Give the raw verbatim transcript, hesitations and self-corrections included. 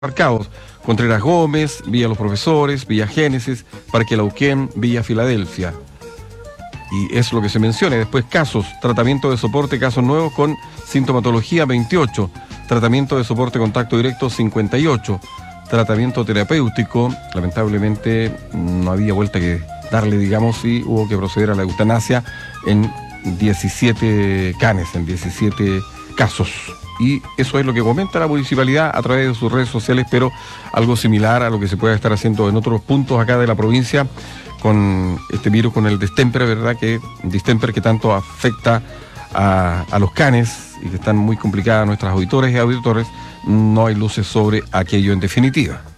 marcados: Contreras Gómez, Villa Los Profesores, Villa Génesis, Parque Lauquén, Villa Filadelfia. Y es lo que se menciona. Después casos, tratamiento de soporte, casos nuevos con sintomatología veintiocho, tratamiento de soporte contacto directo cincuenta y ocho, tratamiento terapéutico, lamentablemente no había vuelta que darle, digamos, y hubo que proceder a la eutanasia en diecisiete canes, en diecisiete casos. Y eso es lo que comenta la municipalidad a través de sus redes sociales, pero algo similar a lo que se puede estar haciendo en otros puntos acá de la provincia con este virus, con el distemper, ¿verdad? Que distemper que tanto afecta a, a los canes y que están muy complicadas nuestras auditores y auditores. No hay luces sobre aquello en definitiva.